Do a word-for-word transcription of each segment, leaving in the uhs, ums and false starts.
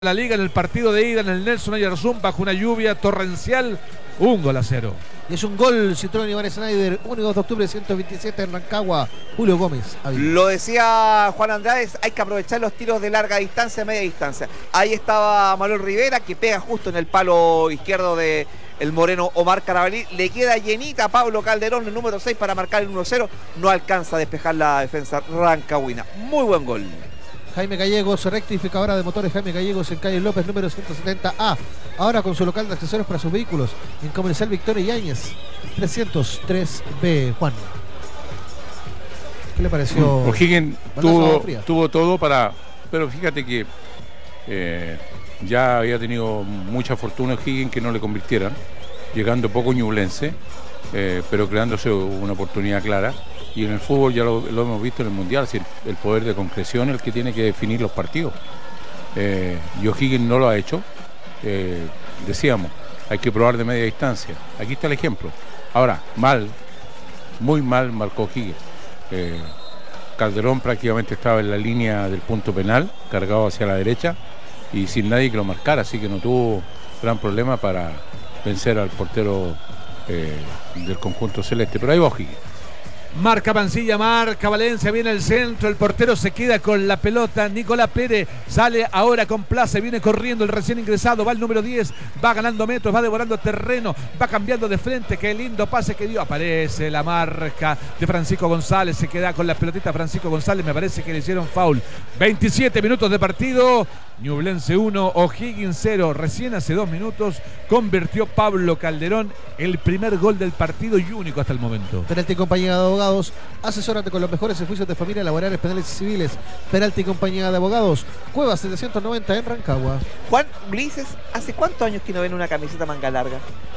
La Liga en el partido de ida en el Nelson Oyarzún bajo una lluvia torrencial, un gol a cero. Y es un gol Citroën Iván Schneider, único de octubre de ciento veintisiete en Rancagua, Julio Gómez. Lo decía Juan Andrade, hay que aprovechar los tiros de larga distancia, media distancia. Ahí estaba Manuel Rivera, que pega justo en el palo izquierdo de el moreno Omar Carabalí. Le queda llenita a Pablo Calderón, el número seis, para marcar el uno cero. No alcanza a despejar la defensa rancagüina. Muy buen gol. Jaime Gallegos, rectificadora de motores Jaime Gallegos en calle López, número ciento setenta A. Ahora con su local de accesorios para sus vehículos. En Comercial Victoria Yáñez, trescientos tres B. Juan, ¿qué le pareció? O'Higgins tuvo, tuvo todo para... Pero fíjate que eh, ya había tenido mucha fortuna O'Higgins que no le convirtieran, llegando poco ñublense, eh, pero creándose una oportunidad clara. Y en el fútbol ya lo, lo hemos visto en el Mundial, si el, el poder de concreción es el que tiene que definir los partidos. Eh, y O'Higgins no lo ha hecho. Eh, decíamos, hay que probar de media distancia. Aquí está el ejemplo. Ahora, mal, muy mal marcó O'Higgins. Eh, Calderón prácticamente estaba en la línea del punto penal, cargado hacia la derecha, y sin nadie que lo marcara, así que no tuvo gran problema para vencer al portero eh, del conjunto celeste. Pero ahí va O'Higgins. Marca Mancilla, marca Valencia, viene el centro, el portero se queda con la pelota, Nicolás Pérez sale ahora con plaza, viene corriendo el recién ingresado, va el número diez, va ganando metros, va devorando terreno, va cambiando de frente, qué lindo pase que dio, aparece la marca de Francisco González, se queda con la pelotita Francisco González, me parece que le hicieron foul. veintisiete minutos de partido, Ñublense uno, O'Higgins cero, recién hace dos minutos convirtió Pablo Calderón el primer gol del partido y único hasta el momento. Penalti compañía de abogados, asesórate con los mejores servicios de familia, laborales, penales y civiles. Penalti compañía de abogados, Cueva setecientos noventa en Rancagua. Juan Ulises, ¿hace cuántos años que no ven una camiseta manga larga?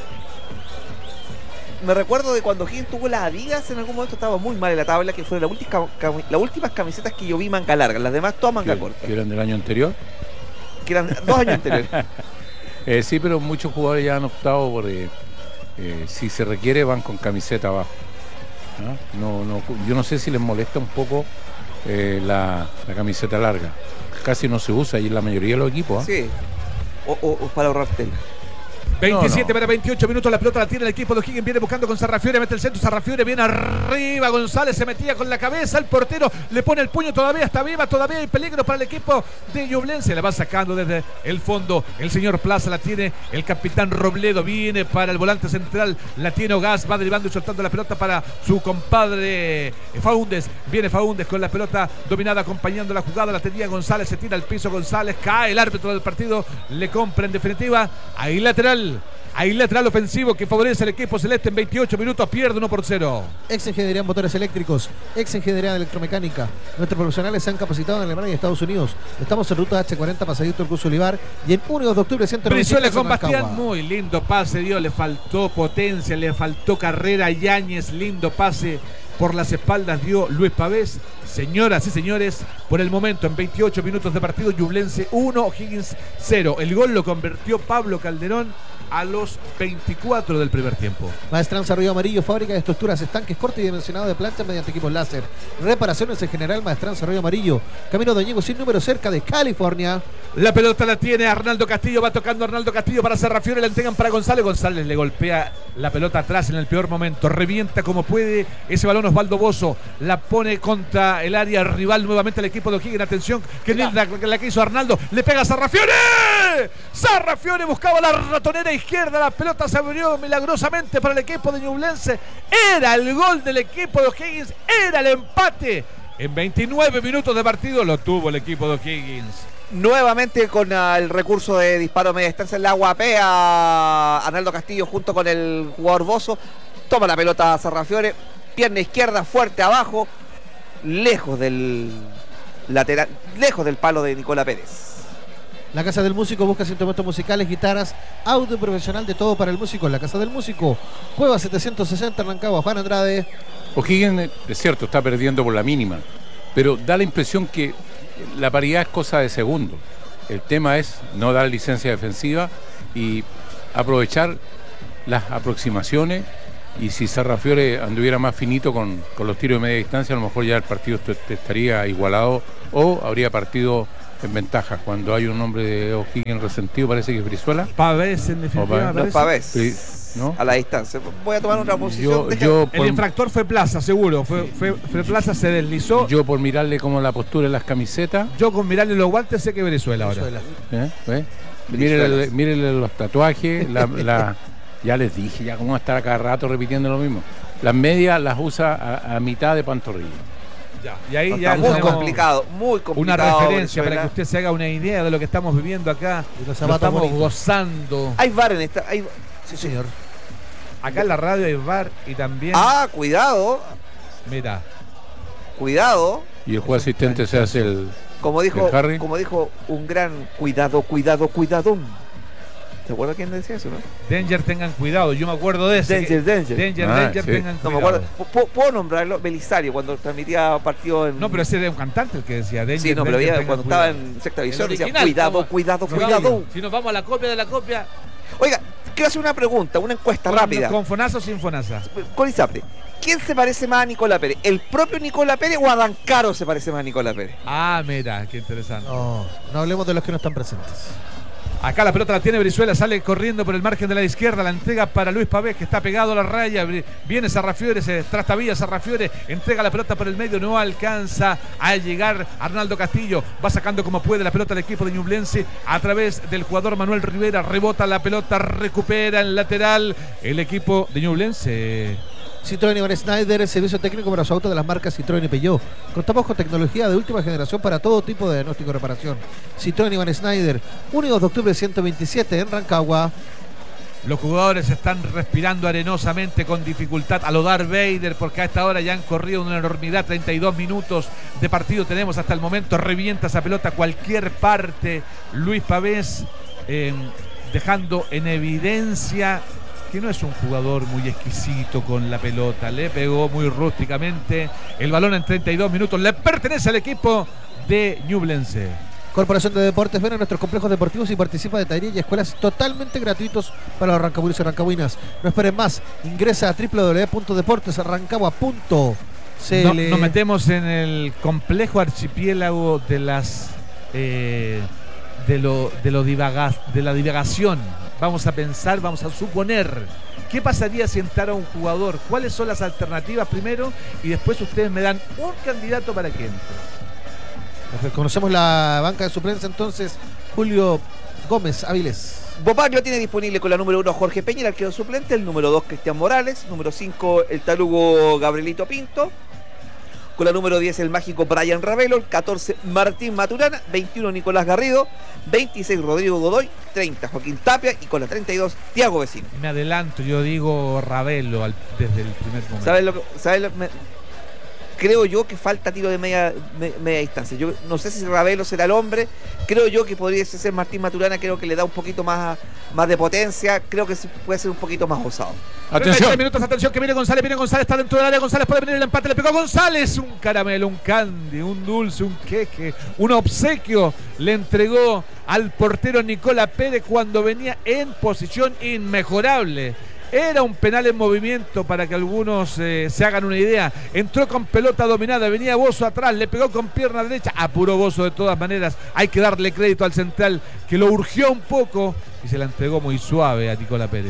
Me recuerdo de cuando O'Higgins tuvo las Adidas, en algún momento estaba muy mal en la tabla, que fueron las últimas, las últimas camisetas que yo vi manga larga, las demás todas manga corta. ¿Que eran del año anterior? Que eran dos años anteriores. eh, sí, pero muchos jugadores ya han optado por, eh, eh, si se requiere, van con camiseta abajo. ¿No? No, no, yo no sé si les molesta un poco eh, la, la camiseta larga. Casi no se usa y en la mayoría de los equipos. ¿eh? Sí, o, o, o para ahorrar tela. veintisiete no, no. para veintiocho minutos, la pelota la tiene el equipo de O'Higgins, viene buscando con Sarrafiore, mete el centro, Sarrafiore viene arriba, González se metía con la cabeza, el portero le pone el puño, todavía está viva, todavía hay peligro para el equipo de Ñublense, la va sacando desde el fondo, el señor Plaza la tiene, el capitán Robledo viene para el volante central, la tiene Ogaz, va derivando y soltando la pelota para su compadre Faúndez, viene Faúndez con la pelota dominada, acompañando la jugada, la tenía González, se tira al piso González, cae el árbitro del partido, le compra en definitiva, ahí lateral. Hay lateral ofensivo que favorece al equipo celeste en veintiocho minutos, pierde uno por cero. Ex Ingeniería en Motores Eléctricos, Ex Ingeniería de Electromecánica. Nuestros profesionales se han capacitado en Alemania y Estados Unidos. Estamos en ruta H cuarenta, Pasadito el Curso Olivar y en uno de octubre ciento noventa y tres. Brizuela con Bastián, muy lindo pase dio, le faltó potencia, le faltó carrera a Yáñez, lindo pase por las espaldas dio Luis Pavés. Señoras y señores, por el momento en veintiocho minutos de partido, Ñublense uno, O'Higgins cero. El gol lo convirtió Pablo Calderón a los veinticuatro del primer tiempo. Maestranza Río Amarillo, fábrica de estructuras, estanques corto y dimensionado de planchas mediante equipos láser. Reparaciones en general, Maestranza Río Amarillo, Camino de Ñigo sin número, cerca de California. La pelota la tiene Arnaldo Castillo, va tocando Arnaldo Castillo para Sarrafiore, la entregan para González. González le golpea la pelota atrás en el peor momento, revienta como puede ese balón Osvaldo Bozo, la pone contra el área rival nuevamente el equipo de O'Higgins. Atención, que la, la que hizo Arnaldo, le pega a Sarrafiore. Sarrafiore buscaba la ratonera izquierda, la pelota se abrió milagrosamente para el equipo de Ñublense. Era el gol del equipo de O'Higgins, era el empate. En veintinueve minutos de partido lo tuvo el equipo de O'Higgins. Nuevamente con uh, el recurso de disparo a media distancia, la guapea Arnaldo Castillo junto con el jugador Bozo. Toma la pelota a Sarrafiore, pierna izquierda fuerte abajo, lejos del lateral, lejos del palo de Nicolás Pérez. La Casa del Músico busca instrumentos musicales, guitarras, audio profesional, de todo para el músico. La Casa del Músico, Cueva setecientos sesenta en Rancagua. Juan Andrade. O'Higgins, es cierto, está perdiendo por la mínima, pero da la impresión que la paridad es cosa de segundo. El tema es no dar licencia defensiva y aprovechar las aproximaciones, y si Sarrafiore anduviera más finito con, con los tiros de media distancia, a lo mejor ya el partido estaría igualado o habría partido en ventaja. Cuando hay un hombre de O'Higgins resentido, parece que es Brizuela. Pavés, en definitiva. No, Pavés. ¿No? A la distancia. Voy a tomar otra posición. Yo, yo el por... infractor fue Plaza, seguro. Fue, fue, fue Plaza, se deslizó. Yo por mirarle como la postura en las camisetas. Yo con mirarle los guantes sé que Brizuela ahora. ¿Eh? ¿Eh? Mírenle, mírenle los tatuajes. la, la, ya les dije, ya cómo va a estar a cada rato repitiendo lo mismo. Las medias las usa a, a mitad de pantorrilla. Ya. Y ahí no, ya muy complicado, muy complicado. Una referencia Venezuela, para que usted se haga una idea de lo que estamos viviendo acá. Lo estamos bonito. Gozando. Hay V A R en esta. Hay... Sí, señor. Acá en la radio hay V A R y también. Ah, cuidado. Mira. Cuidado. Y el juez asistente se hace el. Como dijo, como dijo un gran cuidado, cuidado, cuidado. ¿Te acuerdas quién decía eso, no? Danger, tengan cuidado. Yo me acuerdo de ese. Danger, Danger. Danger, ah, Danger, sí. tengan no, cuidado. Me acuerdo. ¿Puedo nombrarlo? Belisario, cuando transmitía partido en... No, pero ese era un cantante el que decía Danger. Sí, no, Danger, pero había, cuando cuidado. estaba en sexta división decía, cuidado, vamos, cuidado, no, cuidado. Si nos vamos a la copia de la copia... Oiga, quiero hacer una pregunta, una encuesta con, rápida. ¿Con Fonaza o sin Fonaza? Con Izapre. ¿Quién se parece más a Nicolás Pérez? ¿El propio Nicolás Pérez o Adán Caro se parece más a Nicolás Pérez? Ah, mira, qué interesante. No, no hablemos de los que no están presentes. Acá la pelota la tiene Brizuela, sale corriendo por el margen de la izquierda, la entrega para Luis Pavés, que está pegado a la raya, viene Sarrafiore, se trastabilla Sarrafiore, entrega la pelota por el medio, no alcanza a llegar Arnaldo Castillo, va sacando como puede la pelota al equipo de Ñublense a través del jugador Manuel Rivera, rebota la pelota, recupera el lateral el equipo de Ñublense. Citroën Iván Schneider, el servicio técnico para su auto de las marcas Citroën y Peugeot. Contamos con tecnología de última generación para todo tipo de diagnóstico y reparación. Citroën Iván Schneider, único de octubre ciento veintisiete en Rancagua. Los jugadores están respirando arenosamente con dificultad a lo Darth Vader, porque a esta hora ya han corrido una enormidad, treinta y dos minutos de partido tenemos hasta el momento, revienta esa pelota a cualquier parte. Luis Pavés eh, dejando en evidencia que no es un jugador muy exquisito con la pelota, le pegó muy rústicamente, el balón en treinta y dos minutos le pertenece al equipo de Ñublense. Corporación de Deportes, ven a nuestros complejos deportivos y participa de talleres y escuelas totalmente gratuitos para los rancabuenos y rancagüinas. No esperen más, ingresa a doble u doble u doble u punto deportes rancagua punto c l. No, nos metemos en el complejo archipiélago de las eh, de lo de lo divaga, de la divagación. Vamos a pensar, vamos a suponer qué pasaría si entrara un jugador, cuáles son las alternativas primero y después ustedes me dan un candidato para que entre. Conocemos la banca de suplentes entonces. Julio Gómez Áviles. Bopaglio tiene disponible con la número uno Jorge Peña, el arquero suplente, el número dos Cristian Morales, número cinco el talugo Gabrielito Pinto, con la número diez el mágico Brian Ravelo, el catorce Martín Maturana, veintiuno Nicolás Garrido, veintiséis Rodrigo Godoy, treinta Joaquín Tapia y con la treinta y dos Tiago Vecino. Me adelanto, yo digo Ravelo al, desde el primer momento. ¿Sabes lo que...? ¿Sabes lo, me, creo yo que falta tiro de media, me, media distancia. Yo no sé si Ravelo será el hombre. Creo yo que podría ser Martín Maturana. Creo que le da un poquito más, más de potencia. Creo que puede ser un poquito más osado. Atención. tres minutos, atención, que viene González. Viene González, está dentro del área. González puede venir el empate. Le pegó González. Un caramelo, un candy, un dulce, un queque, un obsequio. Le entregó al portero Nicolás Pérez cuando venía en posición inmejorable. Era un penal en movimiento para que algunos eh, se hagan una idea. Entró con pelota dominada, venía Bozo atrás, le pegó con pierna derecha, apuró Bozo de todas maneras. Hay que darle crédito al central que lo urgió un poco y se la entregó muy suave a Nicolás Pérez.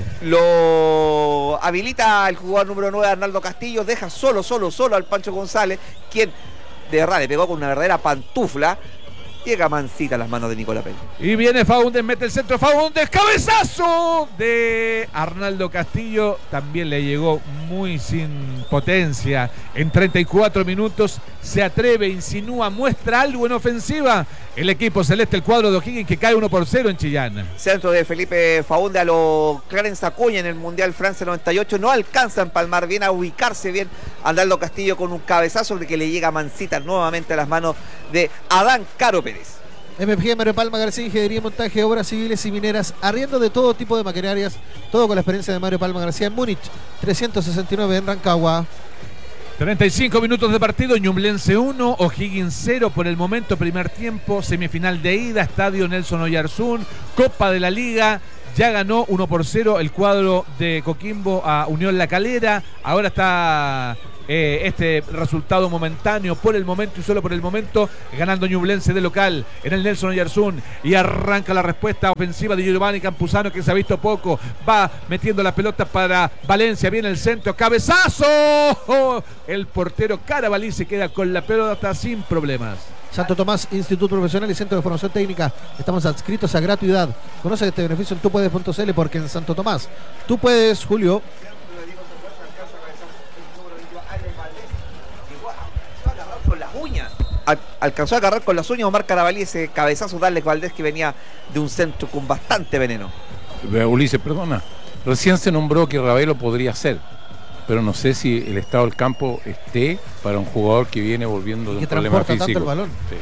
Lo habilita el jugador número nueve Arnaldo Castillo, deja solo, solo, solo al Pancho González, quien de verdad le pegó con una verdadera pantufla. Llega mansita a las manos de Nicolás Pérez. Y viene Faúndez, mete el centro, Faúndez, cabezazo de Arnaldo Castillo. También le llegó muy sin potencia. En treinta y cuatro minutos se atreve, insinúa, muestra algo en ofensiva. El equipo celeste, el cuadro de O'Higgins, que cae uno por cero en Chillán. Centro de Felipe Faúndez a los Clarence Acuña en el Mundial Francia noventa y ocho. No alcanza a empalmar bien, a ubicarse bien Arnaldo Castillo con un cabezazo que le llega mansita nuevamente a las manos de Adán Caro Pérez. M P G Mario Palma García, ingeniería, montaje, obras civiles y mineras, arriendo de todo tipo de maquinarias, todo con la experiencia de Mario Palma García en Múnich, trescientos sesenta y nueve en Rancagua. treinta y cinco minutos de partido, Ñublense uno, O'Higgins cero por el momento, primer tiempo, semifinal de ida, Estadio Nelson Oyarzún, Copa de la Liga. Ya ganó uno por cero el cuadro de Coquimbo a Unión La Calera. Ahora está eh, este resultado momentáneo por el momento y solo por el momento, ganando Ñublense de local en el Nelson Oyarzún, y arranca la respuesta ofensiva de Giovanni Campuzano, que se ha visto poco, va metiendo la pelota para Valencia, viene el centro, cabezazo, oh, el portero Carabalí se queda con la pelota sin problemas. Santo Tomás, Instituto Profesional y Centro de Formación Técnica. Estamos adscritos a gratuidad. Conoce este beneficio en tupuedes punto c l, porque en Santo Tomás tú puedes, Julio. Con las uñas. Al, alcanzó a agarrar con las uñas Omar Carabalí ese cabezazo de Alex Valdés, que venía de un centro con bastante veneno. Ulises, perdona. Recién se nombró que Ravelo podría ser, pero no sé si el estado del campo esté para un jugador que viene volviendo de un problema físico. Tanto el balón. Sí.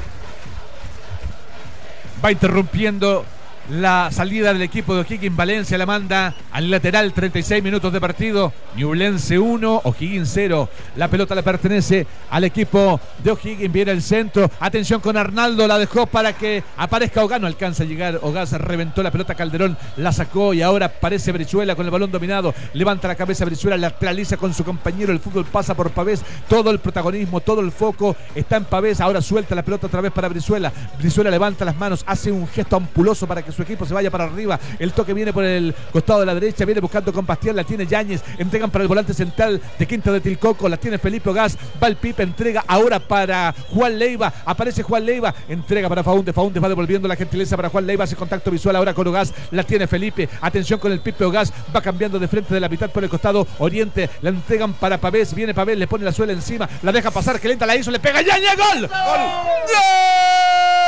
Va interrumpiendo la salida del equipo de O'Higgins. Valencia la manda al lateral, treinta y seis minutos de partido. Ñublense uno, O'Higgins cero. La pelota le pertenece al equipo de O'Higgins. Viene el centro. Atención con Arnaldo, la dejó para que aparezca Ogás. No alcanza a llegar Ogás, reventó la pelota Calderón, la sacó y ahora aparece Brizuela con el balón dominado. Levanta la cabeza Brizuela, lateraliza con su compañero. El fútbol pasa por Pavés. Todo el protagonismo, todo el foco está en Pavés. Ahora suelta la pelota otra vez para Brizuela. Brizuela levanta las manos, hace un gesto ampuloso para que su equipo se vaya para arriba. El toque viene por el costado de la derecha, viene buscando con Bastián, la tiene Yáñez, entregan para el volante central de Quinta de Tilcoco, la tiene Felipe Ogás, va el Pipe, entrega ahora para Juan Leiva, aparece Juan Leiva, entrega para Faúndez, Faúndez va devolviendo la gentileza para Juan Leiva, hace contacto visual ahora con Ogás, la tiene Felipe, atención con el Pipe Ogás, va cambiando de frente de la mitad por el costado oriente, la entregan para Pavés, viene Pavés, le pone la suela encima, la deja pasar, que lenta la hizo, le pega Yáñez, ¡gol! ¡Gol! ¡Gol!